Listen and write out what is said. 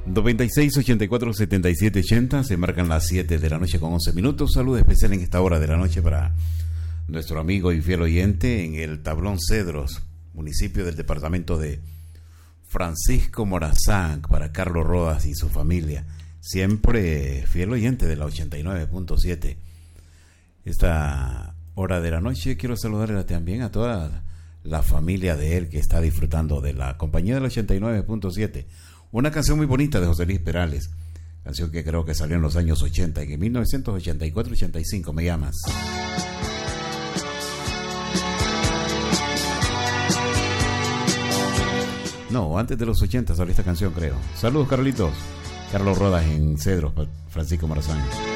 96 84 77 80. Se marcan las 7 de la noche con 11 minutos. Saludo especial en esta hora de la noche para nuestro amigo y fiel oyente en el Tablón Cedros, municipio del departamento de Francisco Morazán, para Carlos Rodas y su familia, siempre fiel oyente de la 89.7. Esta hora de la noche quiero saludarle también a toda la familia de él que está disfrutando de la compañía del 89.7. Una canción muy bonita de José Luis Perales, canción que creo que salió en los años 80, en 1984-85. Me llamas. No, antes de los 80 salió esta canción, creo. Saludos, Carlitos. Carlos Rodas en Cedros, Francisco Morazán.